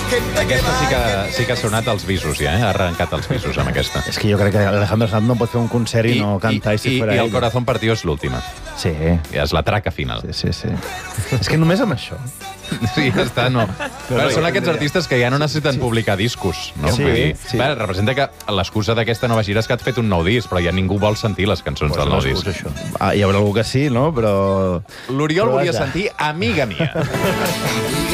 Aquesta sí que ha sonat als visos, ja, Ha arrencat els visos amb aquesta. És que jo crec que Alejandro Sanz no pot fer un concert i no cantar si fuera I ell. el corazón partido és l'última. Sí. Ja és la traca final. Sí. És que només amb això. Sí, ja està, no. Però són aquests artistes que ja no necessiten publicar discos, no? Sí, Vull dir, sí. Bé, representa que l'excusa d'aquesta nova gira és que has fet un nou disc, però ja ningú vol sentir les cançons del nou disc. Això. Hi haurà algú que sí, no? Però... L'Oriol Però volia vaja. sentir Amiga Mia.